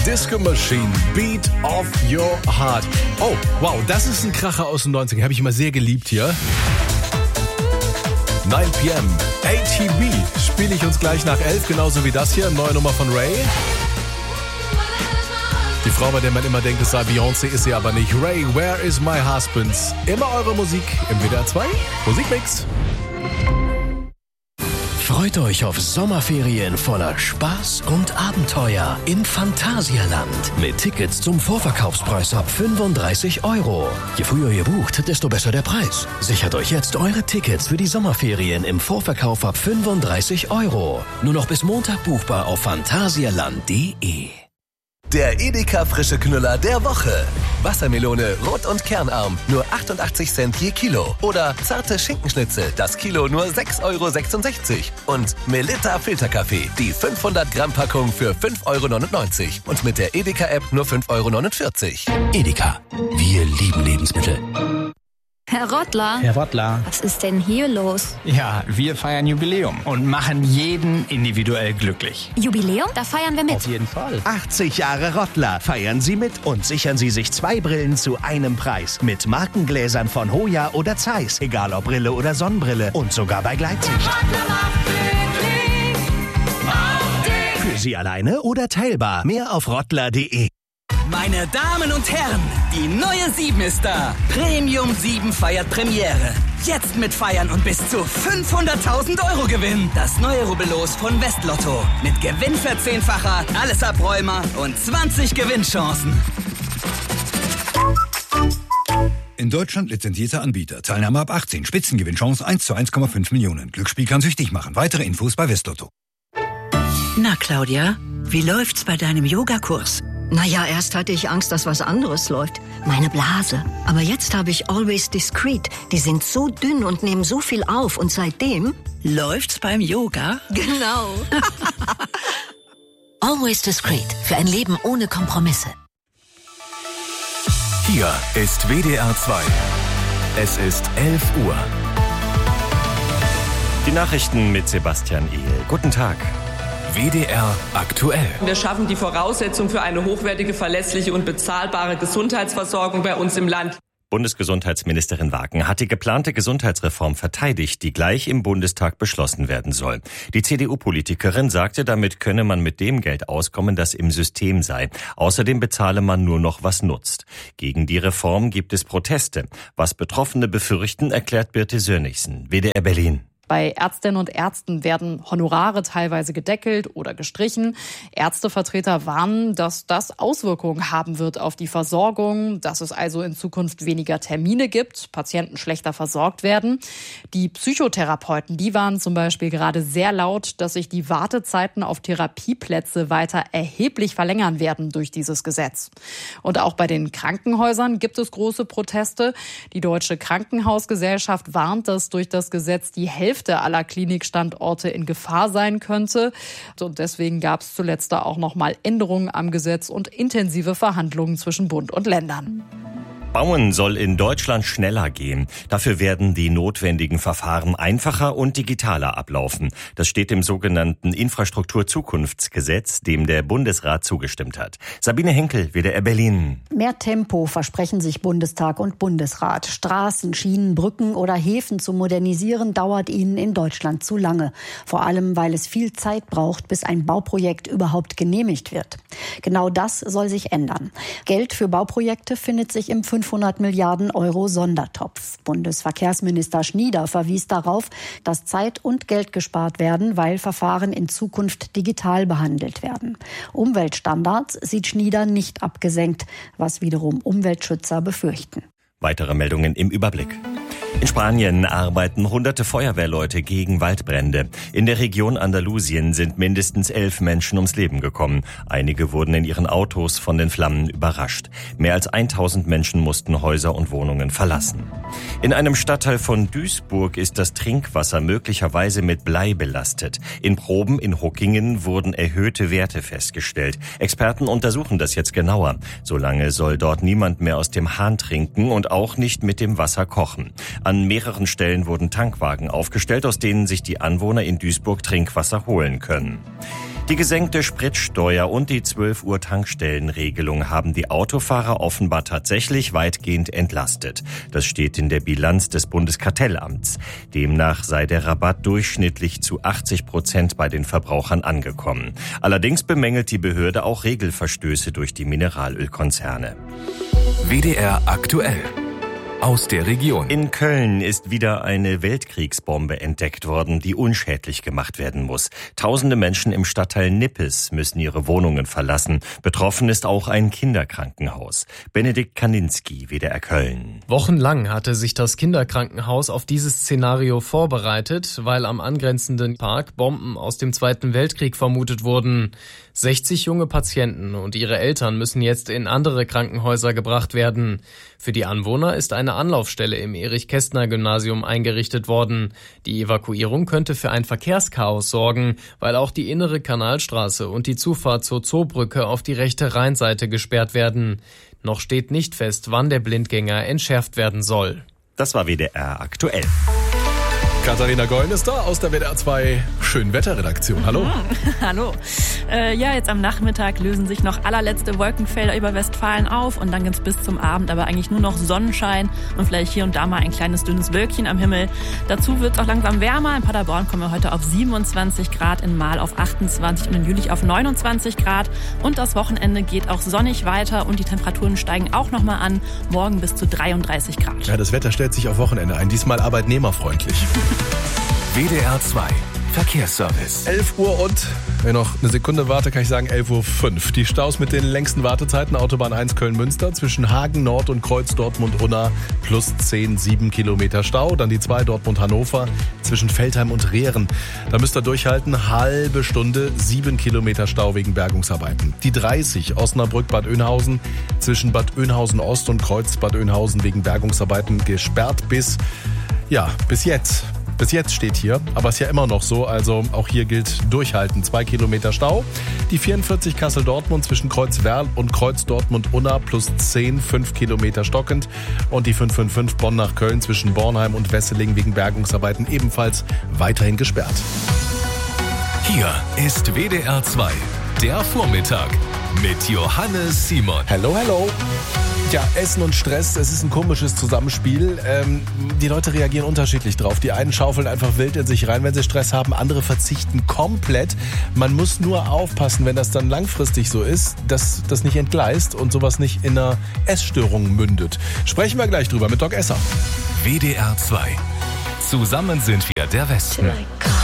Disco Machine, Beat of Your Heart. Oh, wow, das ist ein Kracher aus den 90ern. Habe ich immer sehr geliebt hier. 9 p.m. ATB spiele ich uns gleich nach 11, genauso wie das hier. Neue Nummer von Ray. Die Frau, bei der man immer denkt, es sei Beyoncé, ist sie aber nicht. Ray, Where is my husband? Immer eure Musik im WDR 2 Musikmix. Freut euch auf Sommerferien voller Spaß und Abenteuer im Phantasialand. Mit Tickets zum Vorverkaufspreis ab 35 €. Je früher ihr bucht, desto besser der Preis. Sichert euch jetzt eure Tickets für die Sommerferien im Vorverkauf ab 35 €. Nur noch bis Montag buchbar auf phantasialand.de. Der Edeka frische Knüller der Woche. Wassermelone rot und kernarm, nur 88 Cent je Kilo. Oder zarte Schinkenschnitzel, das Kilo nur 6,66 €. Und Melitta Filterkaffee, die 500 Gramm Packung für 5,99 €. Und mit der Edeka-App nur 5,49 €. Edeka, wir lieben Lebensmittel. Herr Rottler. Herr Rottler. Was ist denn hier los? Ja, wir feiern Jubiläum und machen jeden individuell glücklich. Jubiläum? Da feiern wir mit. Auf jeden Fall. 80 Jahre Rottler. Feiern Sie mit und sichern Sie sich 2 Brillen zu einem Preis. Mit Markengläsern von Hoya oder Zeiss. Egal ob Brille oder Sonnenbrille. Und sogar bei Gleitsicht. Für Sie alleine oder teilbar. Mehr auf rottler.de. Meine Damen und Herren, die neue 7 ist da. Premium 7 feiert Premiere. Jetzt mitfeiern und bis zu 500.000 € gewinnen. Das neue Rubbellos von Westlotto. Mit Gewinnverzehnfacher, alles Abräumer und 20 Gewinnchancen. In Deutschland lizenzierter Anbieter. Teilnahme ab 18. Spitzengewinnchance 1 zu 1,5 Millionen. Glücksspiel kann süchtig machen. Weitere Infos bei Westlotto. Na, Claudia, wie läuft's bei deinem Yogakurs? Naja, erst hatte ich Angst, dass was anderes läuft. Meine Blase. Aber jetzt habe ich Always Discreet. Die sind so dünn und nehmen so viel auf. Und seitdem... Läuft's beim Yoga? Genau. Always Discreet. Für ein Leben ohne Kompromisse. Hier ist WDR 2. Es ist 11 Uhr. Die Nachrichten mit Sebastian Ehl. Guten Tag. WDR aktuell. Wir schaffen die Voraussetzung für eine hochwertige, verlässliche und bezahlbare Gesundheitsversorgung bei uns im Land. Bundesgesundheitsministerin Wagen hat die geplante Gesundheitsreform verteidigt, die gleich im Bundestag beschlossen werden soll. Die CDU-Politikerin sagte, damit könne man mit dem Geld auskommen, das im System sei. Außerdem bezahle man nur noch, was nutzt. Gegen die Reform gibt es Proteste. Was Betroffene befürchten, erklärt Birte Sönnigsen, WDR Berlin. Bei Ärztinnen und Ärzten werden Honorare teilweise gedeckelt oder gestrichen. Ärztevertreter warnen, dass das Auswirkungen haben wird auf die Versorgung, dass es also in Zukunft weniger Termine gibt, Patienten schlechter versorgt werden. Die Psychotherapeuten, die waren zum Beispiel gerade sehr laut, dass sich die Wartezeiten auf Therapieplätze weiter erheblich verlängern werden durch dieses Gesetz. Und auch bei den Krankenhäusern gibt es große Proteste. Die Deutsche Krankenhausgesellschaft warnt, dass durch das Gesetz die Hälfte aller Klinikstandorte in Gefahr sein könnte. Und deswegen gab es zuletzt da auch noch mal Änderungen am Gesetz und intensive Verhandlungen zwischen Bund und Ländern. Bauen soll in Deutschland schneller gehen. Dafür werden die notwendigen Verfahren einfacher und digitaler ablaufen. Das steht im sogenannten Infrastrukturzukunftsgesetz, dem der Bundesrat zugestimmt hat. Sabine Henkel, WDR Berlin. Mehr Tempo versprechen sich Bundestag und Bundesrat. Straßen, Schienen, Brücken oder Häfen zu modernisieren, dauert ihnen in Deutschland zu lange. Vor allem, weil es viel Zeit braucht, bis ein Bauprojekt überhaupt genehmigt wird. Genau das soll sich ändern. Geld für Bauprojekte findet sich im 500 Milliarden € Sondertopf. Bundesverkehrsminister Schnieder verwies darauf, dass Zeit und Geld gespart werden, weil Verfahren in Zukunft digital behandelt werden. Umweltstandards sieht Schnieder nicht abgesenkt, was wiederum Umweltschützer befürchten. Weitere Meldungen im Überblick. In Spanien arbeiten hunderte Feuerwehrleute gegen Waldbrände. In der Region Andalusien sind mindestens 11 Menschen ums Leben gekommen. Einige wurden in ihren Autos von den Flammen überrascht. Mehr als 1000 Menschen mussten Häuser und Wohnungen verlassen. In einem Stadtteil von Duisburg ist das Trinkwasser möglicherweise mit Blei belastet. In Proben in Huckingen wurden erhöhte Werte festgestellt. Experten untersuchen das jetzt genauer. Solange soll dort niemand mehr aus dem Hahn trinken und auch nicht mit dem Wasser kochen. An mehreren Stellen wurden Tankwagen aufgestellt, aus denen sich die Anwohner in Duisburg Trinkwasser holen können. Die gesenkte Spritsteuer und die 12 Uhr Tankstellenregelung haben die Autofahrer offenbar tatsächlich weitgehend entlastet. Das steht in der Bilanz des Bundeskartellamts. Demnach sei der Rabatt durchschnittlich zu 80% bei den Verbrauchern angekommen. Allerdings bemängelt die Behörde auch Regelverstöße durch die Mineralölkonzerne. WDR aktuell. Aus der Region. In Köln ist wieder eine Weltkriegsbombe entdeckt worden, die unschädlich gemacht werden muss. Tausende Menschen im Stadtteil Nippes müssen ihre Wohnungen verlassen. Betroffen ist auch ein Kinderkrankenhaus. Benedikt Kaninski, WDR Köln. Wochenlang hatte sich das Kinderkrankenhaus auf dieses Szenario vorbereitet, weil am angrenzenden Park Bomben aus dem Zweiten Weltkrieg vermutet wurden. 60 junge Patienten und ihre Eltern müssen jetzt in andere Krankenhäuser gebracht werden. Für die Anwohner ist eine Anlaufstelle im Erich-Kästner-Gymnasium eingerichtet worden. Die Evakuierung könnte für ein Verkehrschaos sorgen, weil auch die innere Kanalstraße und die Zufahrt zur Zoobrücke auf die rechte Rheinseite gesperrt werden. Noch steht nicht fest, wann der Blindgänger entschärft werden soll. Das war WDR aktuell. Katharina Golln ist da aus der WDR 2 Schönwetterredaktion. Hallo. Hallo. Ja, jetzt am Nachmittag lösen sich noch allerletzte Wolkenfelder über Westfalen auf und dann geht's bis zum Abend aber eigentlich nur noch Sonnenschein und vielleicht hier und da mal ein kleines dünnes Wölkchen am Himmel. Dazu wird's auch langsam wärmer. In Paderborn kommen wir heute auf 27 Grad, in Marl auf 28 und in Jülich auf 29 Grad. Und das Wochenende geht auch sonnig weiter und die Temperaturen steigen auch nochmal an. Morgen bis zu 33 Grad. Ja, das Wetter stellt sich auf Wochenende ein. Diesmal arbeitnehmerfreundlich. WDR 2 Verkehrsservice. 11 Uhr und, wenn noch eine Sekunde warte, kann ich sagen 11.05 Uhr. Die Staus mit den längsten Wartezeiten, Autobahn 1 Köln-Münster, zwischen Hagen Nord und Kreuz Dortmund-Unna, plus 7 Kilometer Stau. Dann die 2 Dortmund-Hannover, zwischen Veltheim und Rehren. Da müsst ihr durchhalten, halbe Stunde, 7 Kilometer Stau wegen Bergungsarbeiten. Die 30 Osnabrück-Bad Oeynhausen, zwischen Bad Oeynhausen-Ost und Kreuz Bad Oeynhausen wegen Bergungsarbeiten gesperrt bis jetzt. Bis jetzt steht hier, aber ist ja immer noch so, also auch hier gilt durchhalten. 2 Kilometer Stau. Die 44 Kassel-Dortmund zwischen Kreuz-Werl und Kreuz-Dortmund-Unna plus 5 Kilometer stockend. Und die 555 Bonn nach Köln zwischen Bornheim und Wesseling wegen Bergungsarbeiten ebenfalls weiterhin gesperrt. Hier ist WDR 2, der Vormittag mit Johannes Simon. Hello, hello. Ja, Essen und Stress, es ist ein komisches Zusammenspiel. Die Leute reagieren unterschiedlich drauf. Die einen schaufeln einfach wild in sich rein, wenn sie Stress haben. Andere verzichten komplett. Man muss nur aufpassen, wenn das dann langfristig so ist, dass das nicht entgleist und sowas nicht in einer Essstörung mündet. Sprechen wir gleich drüber mit Doc Esser. WDR 2. Zusammen sind wir der Westen.